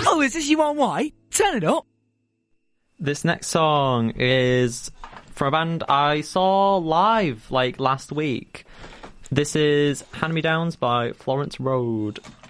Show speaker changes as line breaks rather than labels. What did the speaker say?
Oh, is this URY? Turn it up.
This next song is from a band I saw live like last week. This is Hand Me Downs by Florence Road.